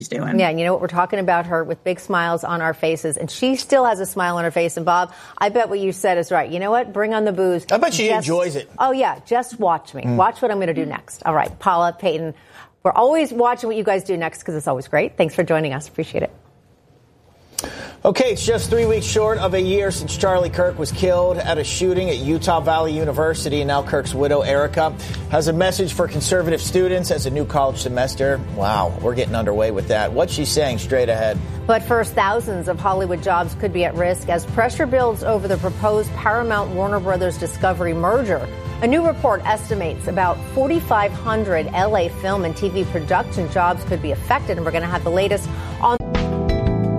doing. Yeah, and you know what? We're talking about her with big smiles on our faces, and she still has a smile on her face. And Bob, I bet what you said is right. You know what? Bring on the booze. I bet she enjoys it. Oh, yeah. Just watch me. Watch what I'm going to do next. All right, Paula, Peyton, we're always watching what you guys do next because it's always great. Thanks for joining us. Appreciate it. Okay, it's just 3 weeks short of a year since Charlie Kirk was killed at a shooting at Utah Valley University. And now Kirk's widow, Erica, has a message for conservative students as a new college semester. Wow, we're getting underway with that. What's she saying? Straight ahead. But first, thousands of Hollywood jobs could be at risk as pressure builds over the proposed Paramount-Warner Brothers Discovery merger. A new report estimates about 4,500 L.A. film and TV production jobs could be affected, and we're going to have the latest on